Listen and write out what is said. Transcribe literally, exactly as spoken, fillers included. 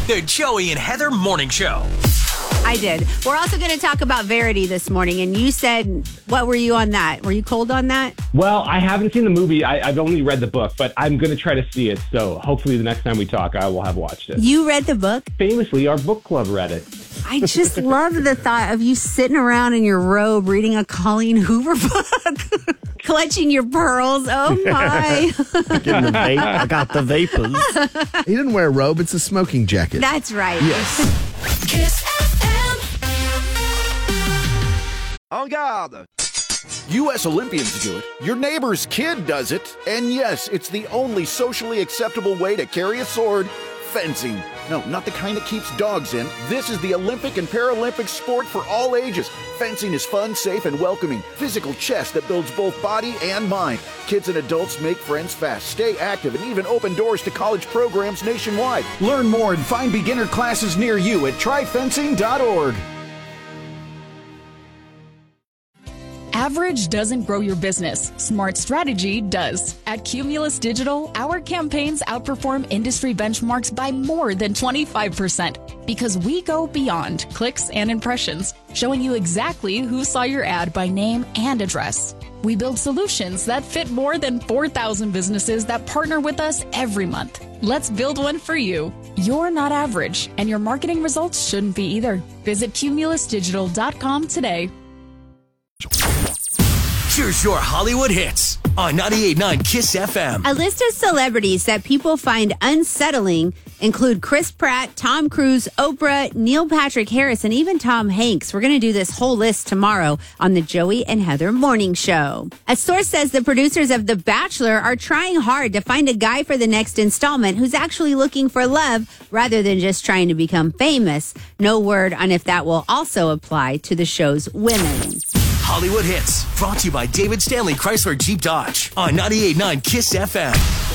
The Joey and Heather Morning Show. I did. We're also going to talk about Verity this morning, and you said, what were you on that? Were you cold on that? Well, I haven't seen the movie. I, I've only read the book, but I'm going to try to see it. So hopefully the next time we talk, I will have watched it. You read the book? Famously, our book club read it. I just love the thought of you sitting around in your robe reading a Colleen Hoover book. Clutching your pearls. Oh, my. Getting the vape. I got the vapors. He didn't wear a robe. It's a smoking jacket. That's right. Yes. Kiss F M. En garde. U S Olympians do it. Your neighbor's kid does it. And yes, it's the only socially acceptable way to carry a sword. Fencing. No, not the kind that keeps dogs in. This is the Olympic and Paralympic sport for all ages. Fencing is fun, safe, and welcoming. Physical chess that builds both body and mind. Kids and adults make friends fast, stay active, and even open doors to college programs nationwide. Learn more and find beginner classes near you at try fencing dot org. Average doesn't grow your business. Smart strategy does. At Cumulus Digital, our campaigns outperform industry benchmarks by more than twenty-five percent because we go beyond clicks and impressions, showing you exactly who saw your ad by name and address. We build solutions that fit more than four thousand businesses that partner with us every month. Let's build one for you. You're not average, and your marketing results shouldn't be either. Visit cumulus digital dot com today. Here's your Hollywood hits on ninety-eight point nine Kiss F M. A list of celebrities that people find unsettling include Chris Pratt, Tom Cruise, Oprah, Neil Patrick Harris, and even Tom Hanks. We're going to do this whole list tomorrow on the Joey and Heather Morning Show. A source says the producers of The Bachelor are trying hard to find a guy for the next installment who's actually looking for love rather than just trying to become famous. No word on if that will also apply to the show's women. Hollywood hits brought to you by David Stanley Chrysler Jeep Dodge on ninety-eight point nine Kiss F M.